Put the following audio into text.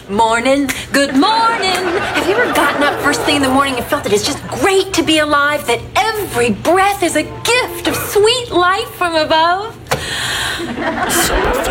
Morning, good morning. Have you ever gotten up first thing in the morning and felt that it's just great to be alive, that every breath is a gift of sweet life from above?